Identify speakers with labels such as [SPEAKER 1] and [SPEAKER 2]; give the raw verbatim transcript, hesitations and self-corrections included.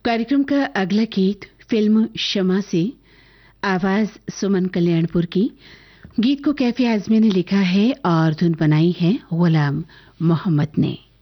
[SPEAKER 1] कार्यक्रम का अगला गीत फिल्म शमा से, आवाज सुमन कल्याणपुर की। गीत को कैफी आजमी ने लिखा है और धुन बनाई है गुलाम मोहम्मद ने।